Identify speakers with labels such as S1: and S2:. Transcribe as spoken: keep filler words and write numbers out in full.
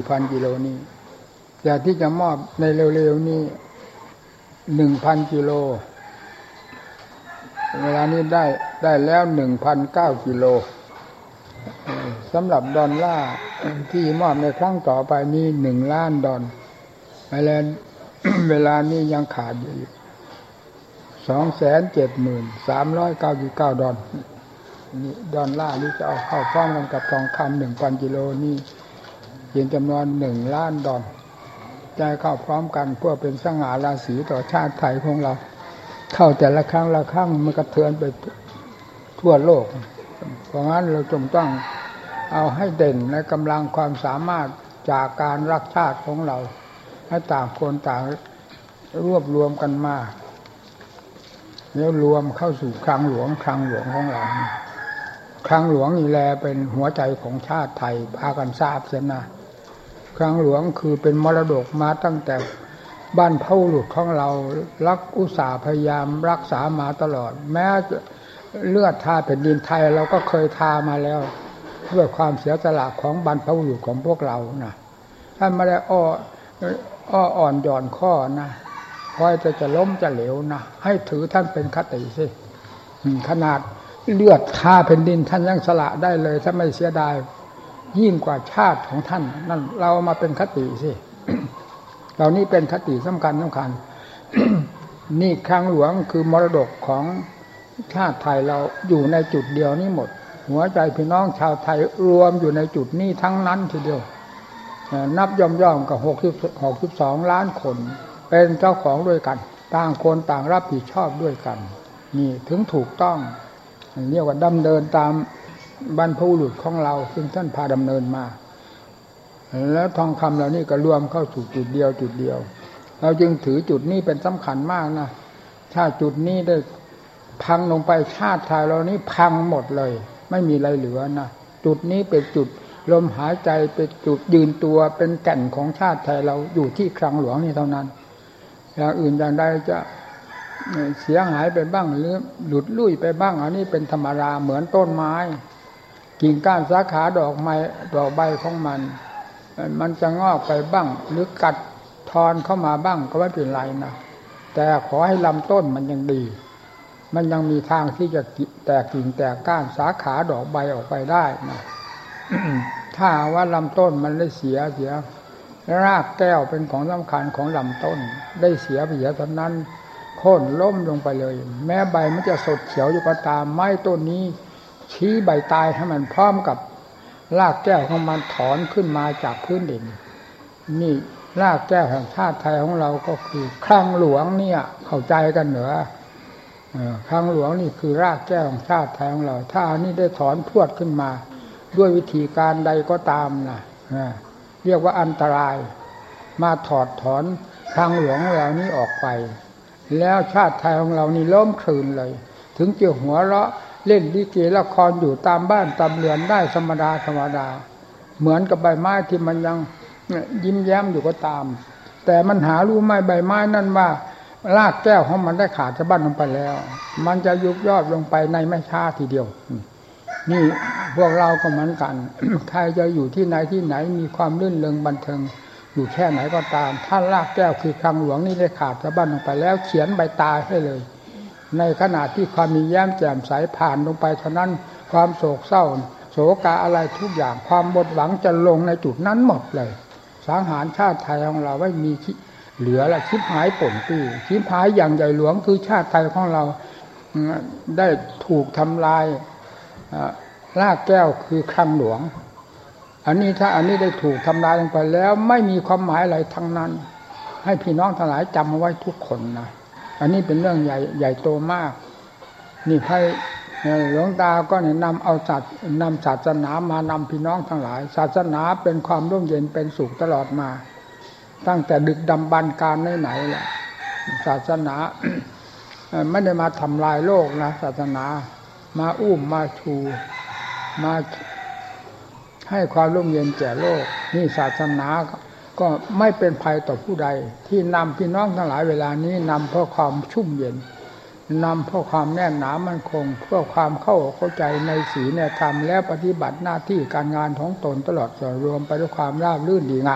S1: พันกิโลนี้แต่ที่จะมอบในเร็วๆนี้หนึ่งพันกิโลเวลานี้ได้ได้แล้วหนึ่งพันเก้ากิโลสำหรับดอลลาร์ที่มอบในครั้งต่อไปนี้หนึ่งล้านดอลไปแล้ว เวลานี้ยังขาดอยู่สองแสนเจ็ดหมื่นสามร้อยเก้าสิบเก้าดอลนี่ดอลลาร์นี่จะเอาเข้าพร้อมกันกับทองคำหนึ่งพันกิโลนี่เป็นจำนวนหนึ่งล้านดอลใจเข้าพร้อมกันเพื่อเป็นสง่าราศีต่อชาติไทยของเราเข้าแต่ละครั้งละครั้งมันกระเทือนไปทั่วโลกเพราะงั้นเราจงต้องเอาให้เด่นในกำลังความสามารถจากการรักชาติของเราให้ต่างคนต่างรวบรวมกันมาแล้วรวมเข้าสู่คลังหลวงคลังหลวงของเราคลังหลวงนี่แลเป็นหัวใจของชาติไทยพากันทราบเสียนะคลังหลวงคือเป็นมรดกมาตั้งแต่บ้านพระบุรุษของเรารักอุตสาห์พยายามรักษามาตลอดแม้เลือดทาแผ่นดินไทยเราก็เคยทามาแล้วด้วยความเสียสละของบรรพบุรุษของพวกเรานะท่านไม่ได้อ้ออ้ออ่อนหย่อนข้อนะคอยจะจะล้มจะเหลวนะให้ถือท่านเป็นคติสิขนาดเลือดทาแผ่นดินท่านยังสละได้เลยถ้าไม่เสียดายยิ่งกว่าชาติของท่านนั่นเรามาเป็นคติสิ เหล่านี้เป็นคติสำคัญสำคัญ นี่คลังหลวงคือมรดกของชาติไทยเราอยู่ในจุดเดียวนี้หมดหัวใจพี่น้องชาวไทยรวมอยู่ในจุดนี้ทั้งนั้นทีเดียวนับย่อมๆกับหกสิบ หกสิบสองล้านคนเป็นเจ้าของด้วยกันต่างคนต่างรับผิดชอบด้วยกันนี่ถึงถูกต้องเรียกว่าดำเนินตามบรรพบุรุษของเราซึ่งท่านพาดำเนินมาแล้วทองคำเหล่านี้ก็รวมเข้าสู่จุดเดียวจุดเดียวเราจึงถือจุดนี้เป็นสำคัญมากนะถ้าจุดนี้ได้พังลงไปชาติไทยเรานี้พังหมดเลยไม่มีอะไรเหลือนะจุดนี้เป็นจุดลมหายใจเป็นจุดยืนตัวเป็นแก่นของชาติไทยเราอยู่ที่คลังหลวงนี่เท่านั้นอย่างอื่นอย่างใดจะเสียหายไปบ้างหรือหลุดลุ่ยไปบ้างอันนี้เป็นธรรมดาเหมือนต้นไม้กิ่งก้านสาขาดอกไม้ดอกใบของมันมันจะงอกไปบ้างหรือกัดทอนเข้ามาบ้างก็ไม่เป็นไรนะแต่ขอให้ลำต้นมันยังดีมันยังมีทางที่จะแตกกิ่งแตกก้านสาขาดอกใบออกไปได้นะ ถ้าว่าลำต้นมันได้เสียเสียรากแก้วเป็นของสำคัญของลำต้นได้เสียไปเสียเท่านั้นโค่นล้มลงไปเลยแม้ใบมันจะสดเขียวอยู่ก็ตามไม้ต้นนี้ชี้ใบตายให้มันพร้อมกับรากแก้วของมันถอนขึ้นมาจากพื้นดินนี่รากแก้วแห่งชาติไทยของเราก็คือคลังหลวงเนี่ยเข้าใจกันเหรอคลังหลวงนี่คือรากแก้วของชาติไทยของเราถ้าอันนี้ได้ถอนพรวดขึ้นมาด้วยวิธีการใดก็ตามนะเรียกว่าอันตรายมาถอดถอนคลังหลวงของเรานี้ออกไปแล้วชาติไทยของเรานี่ล้มคลืนเลยถึงจะหัวเราะเล่นลิเกละครอยู่ตามบ้านตามเรือนได้ธรรมดาธรรมดาเหมือนกับใบไม้ที่มันยังยิ้มแย้มอยู่ก็ตามแต่มันหารู้ไหมใบไม้นั่นว่ารากแก้วของมันได้ขาดสะบั้นลงไปแล้วมันจะยุบยอดลงไปในไม่ช้าทีเดียวนี่พวกเราก็เหมือนกัน ใครจะอยู่ที่ไหนที่ไหนมีความรื่นเริงบันเทิงอยู่แค่ไหนก็ตามถ้ารากแก้วคือคลังหลวงนี่ได้ขาดสะบั้นลงไปแล้วเขียนใบตายให้เลยในขณะที่ความมีแย้มแจ่มใสผ่านลงไปเท่านั้นความโศกเศร้าโศกาอะไรทุกอย่างความหมดหวังจะลงในจุดนั้นหมดเลยสังหารชาติไทยของเราไม่มีเหลือละชิบหายป่นปี้ชิบหายอย่างใหญ่หลวงคือชาติไทยของเราได้ถูกทำลายรากแก้วคือคลังหลวงอันนี้ถ้าอันนี้ได้ถูกทำลายลงไปแล้วไม่มีความหมายอะไรทั้งนั้นให้พี่น้องทั้งหลายจำเอาไว้ทุกคนนะอันนี้เป็นเรื่องใหญ่ใหญ่โตมากนี่ใครหลวงตาก็เนี่ยนำเอาศาสนำศาสนามานำพี่น้องทั้งหลายศาสนาเป็นความร่มเย็นเป็นสุขตลอดมาตั้งแต่ดึกดำบรรพ์การไหนๆแหละศาสนา ไม่ได้มาทำลายโลกนะศาสนามาอุ้มมาชูมาให้ความร่มเย็นแก่โลกนี่ศาสนาก็ไม่เป็นภัยต่อผู้ใดที่นำพี่น้องทั้งหลายเวลานี้นำเพื่อความชุ่มเย็นนำเพื่อความแน่นหนามั่นคงเพื่อความเข้าเข้าใจในศีลในธรรมและปฏิบัติหน้าที่การงานของตนตลอดส่วนรวมไปด้วยความราบรื่นดีงาม